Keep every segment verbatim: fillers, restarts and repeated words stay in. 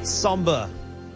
Somber.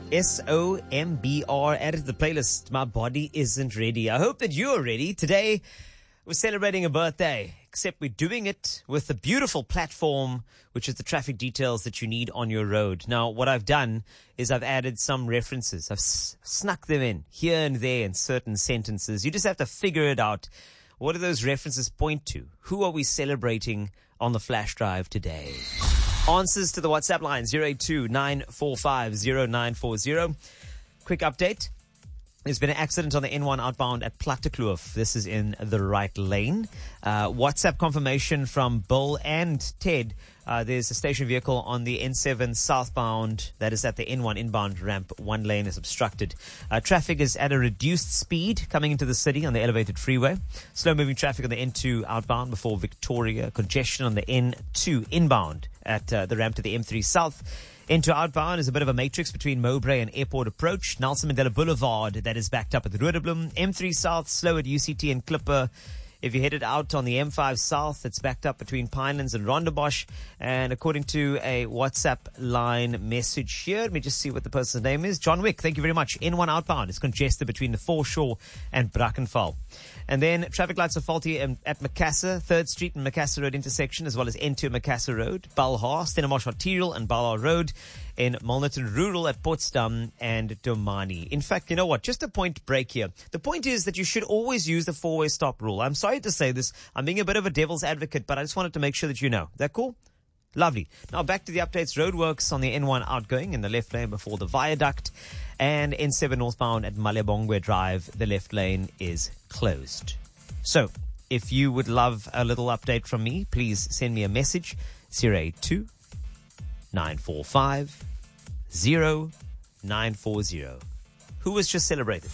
S O M B R. Added to the playlist. My body isn't ready. I hope that you're ready. Today, we're celebrating a birthday, except we're doing it with a beautiful platform, which is the traffic details that you need on your road. Now, what I've done is I've added some references. I've s- snuck them in here and there in certain sentences. You just have to figure it out. What do those references point to? Who are we celebrating on the flash drive today? Answers to the WhatsApp line, zero eight two, nine four five, zero nine four zero. Quick update. There's been an accident on the N one outbound at Plattekloof. This is in the right lane. Uh, WhatsApp confirmation from Bill and Ted. Uh, there's a station vehicle on the N seven southbound that is at the N one inbound ramp. One lane is obstructed. Uh, traffic is at a reduced speed coming into the city on the elevated freeway. Slow moving traffic on the N two outbound before Victoria. Congestion on the N two inbound at uh, the ramp to the M three south. N two outbound is a bit of a matrix between Mowbray and Airport Approach. Nelson Mandela Boulevard, that is backed up at the Rooderbloem. M three south, slow at U C T and Clipper. If you're headed out on the M five south, it's backed up between Pinelands and Rondebosch. And according to a WhatsApp line message here, let me just see what the person's name is. John Wick, thank you very much. N one outbound is congested between the Foreshore and Brackenfell. And then traffic lights are faulty at Macassar, third Street and Macassar Road intersection, as well as N two Macassar Road, Balhar, Stellenbosch Arterial and Balhar Road, in Milnerton Rural at Potsdam and Domani. In fact, you know what? Just a point break here. The point is that you should always use the four-way stop rule. I'm sorry to say this. I'm being a bit of a devil's advocate, but I just wanted to make sure that you know. That cool? Lovely. Now back to the updates. Roadworks on the N one outgoing in the left lane before the viaduct, and N seven northbound at Malebongwe Drive, the left lane is closed. So, if you would love a little update from me, please send me a message, zero eight two, nine four five, zero nine four zero. Who was just celebrated?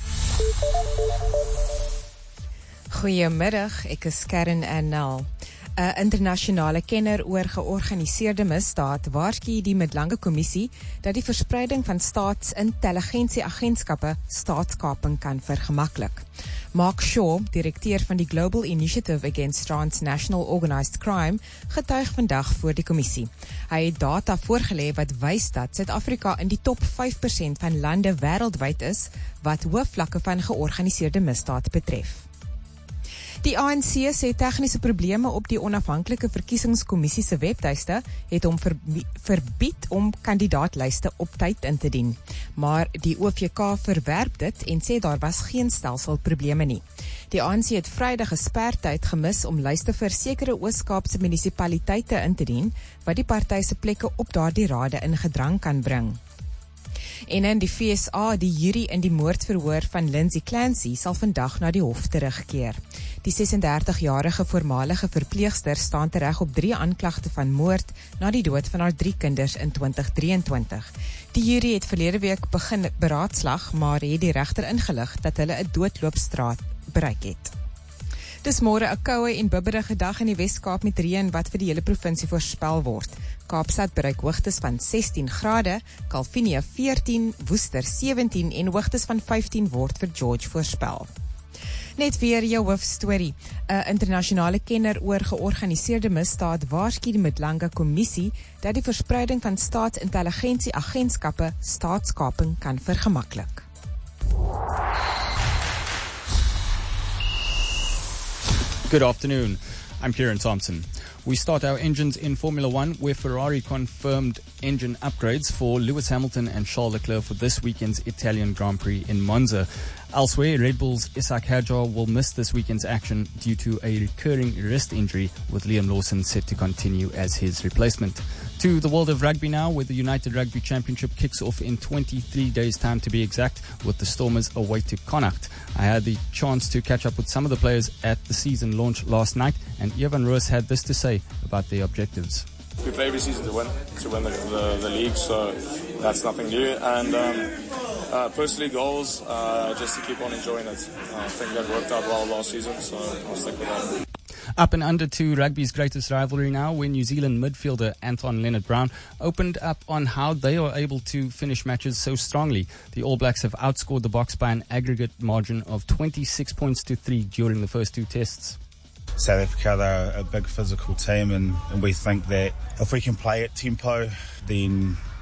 Goeiemiddag, ek is Karen Ernal. 'n internasionale kenner oor georganiseerde misdaad waarsku die Midlange Kommissie dat die verspreiding van staatsintelligensieagentskappe staatskaping kan vergemaklik. Mark Shaw, direkteur van die Global Initiative Against Transnational Organized Crime, getuig vandag voor die kommissie. Hy het data voorgelê wat wys dat Suid-Afrika in die top vyf persent van lande wêreldwyd is wat hoë vlakke van georganiseerde misdaad betref. Die A N C sê tegniese probleme op die onafhanklike verkiesingskommissie se webtuiste het hom verbied om kandidaatlyste op tyd in te dien. Maar die O V K verwerp dit en sê daar was geen stelselprobleme nie. Die A N C het Vrydag 'n spertyd gemis om lyste vir sekere Oos-Kaapse munisipaliteite in te dien wat die party se plekke op daardie rade in gedrang kan bring. En in die V S A, die jury in die moordverhoor van Lindsay Clancy sal vandag na die hof terugkeer. Die ses-en-dertig-jarige voormalige verpleegster staan tereg op drie aanklagte van moord na die dood van haar drie kinders in twintig drieëntwintig. Die jury het verlede week begin beraadslag, maar het die regter ingelig dat hulle 'n doodloopstraat bereik het. Dis môre 'n koue en bibberige dag in die Wes-Kaap met reën wat vir die hele provinsie voorspel word. Kaapstad bereik hoogtes van sestien grade, Kalvinia veertien, Woester sewentien en hoogtes van vyftien word vir George voorspel. Net weer jou hoofstorie. 'n Internasionale kenner oor georganiseerde misdaad waarsku die Midlange Kommissie dat die verspreiding van staatsintelligensieagentskappe staatskaping kan vergemaklik. Good afternoon. I'm Kieran Thompson. We start our engines in Formula One, where Ferrari confirmed engine upgrades for Lewis Hamilton and Charles Leclerc for this weekend's Italian Grand Prix in Monza. Elsewhere, Red Bull's Isaac Hadjar will miss this weekend's action due to a recurring wrist injury, with Liam Lawson set to continue as his replacement. To the world of rugby now, where the United Rugby Championship kicks off in twenty-three days' time to be exact, with the Stormers away to Connacht. I had the chance to catch up with some of the players at the season launch last night, and Evan Roos had this to say about their objectives. We play every season to win, to win the, the, the league, so that's nothing new. And um, uh, personally, goals, uh, just to keep on enjoying it. Uh, I think that worked out well last season, so I'll stick with that. Up and under to rugby's greatest rivalry now, when New Zealand midfielder Anton Leonard-Brown opened up on how they are able to finish matches so strongly. The All Blacks have outscored the Boks by an aggregate margin of twenty-six points to three during the first two tests. South Africa, they're a big physical team, and, and we think that if we can play at tempo, then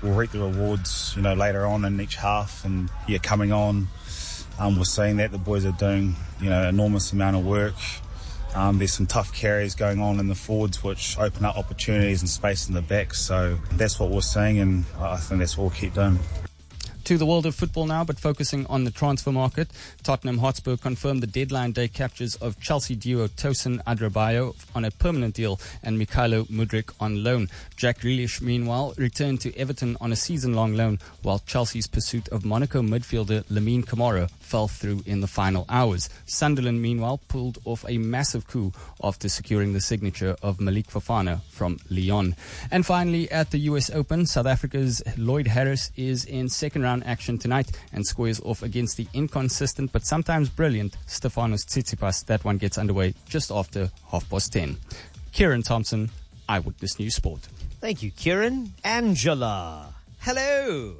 we'll reap the rewards, you know, later on in each half. And yeah, coming on, um, we're seeing that the boys are doing, you know, enormous amount of work. Um, there's some tough carries going on in the forwards which open up opportunities and space in the back. So that's what we're seeing, and I think that's what we'll keep doing. To the world of football now, but focusing on the transfer market. Tottenham Hotspur confirmed the deadline day captures of Chelsea duo Tosin Adebayo on a permanent deal and Mikhailo Mudryk on loan. Jack Grealish, meanwhile, returned to Everton on a season-long loan, while Chelsea's pursuit of Monaco midfielder Lamine Camara fell through in the final hours. Sunderland, meanwhile, pulled off a massive coup after securing the signature of Malik Fofana from Lyon. And finally, at the U S Open, South Africa's Lloyd Harris is in second round action tonight and squares off against the inconsistent but sometimes brilliant Stefanos Tsitsipas. That one gets underway just after half past ten. Kieran Thompson, Eyewitness News Sport. Thank you, Kieran. Angela, hello.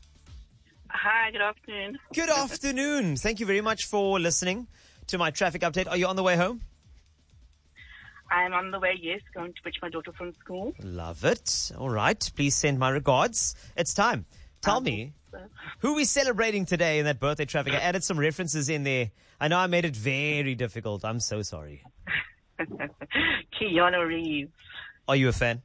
Hi, good afternoon. Good afternoon. Thank you very much for listening to my traffic update. Are you on the way home? I'm on the way, yes, going to fetch my daughter from school. Love it. All right. Please send my regards. It's time. Tell um, me, who are we celebrating today in that birthday traffic? I added some references in there. I know I made it very difficult. I'm so sorry. Keanu Reeves. Are you a fan?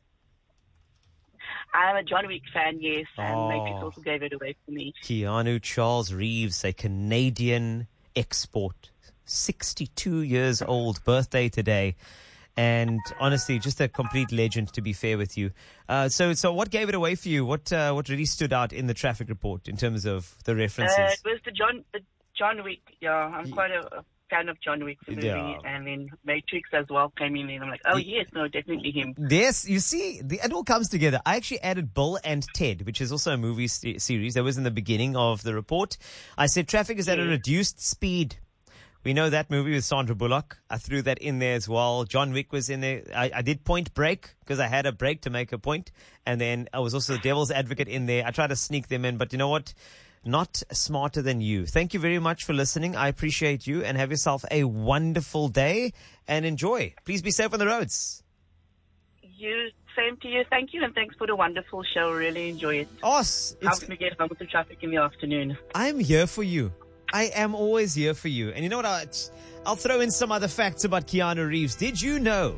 I'm a John Wick fan, yes, and oh. Matrix also gave it away for me. Keanu Charles Reeves, a Canadian export, sixty-two years old, birthday today. And honestly, just a complete legend, to be fair with you. Uh, so, so what gave it away for you? What, uh, what really stood out in the traffic report in terms of the references? Uh, it was the John, the John Wick. Yeah, I'm quite a, a fan of John Wick, the movie, yeah. And then Matrix as well came in, and I'm like, oh yes, no, definitely him. Yes, you see, the, it all comes together. I actually added Bill and Ted, which is also a movie st- series that was in the beginning of the report. I said traffic is at a reduced speed. We know that movie with Sandra Bullock. I threw that in there as well. John Wick was in there. I, I did Point Break because I had a break to make a point. And then I was also the Devil's Advocate in there. I tried to sneak them in, but you know what? Not smarter than you. Thank you very much for listening. I appreciate you, and have yourself a wonderful day and enjoy. Please be safe on the roads. You, same to you. Thank you, and thanks for the wonderful show. Really enjoy it. Oh, it's, helps me get home with the traffic in the afternoon. I'm here for you. I am always here for you. And you know what? I'll, I'll throw in some other facts about Keanu Reeves. Did you know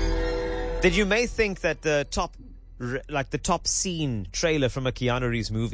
that you may think that the top, like the top scene trailer from a Keanu Reeves movie